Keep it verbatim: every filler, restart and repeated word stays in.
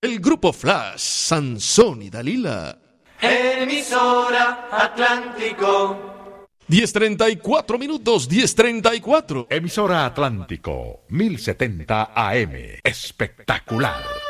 El grupo Flash, Sansón y Dalila. Emisora Atlántico. diez treinta y cuatro minutos, diez treinta y cuatro. Emisora Atlántico, mil setenta A M. Espectacular.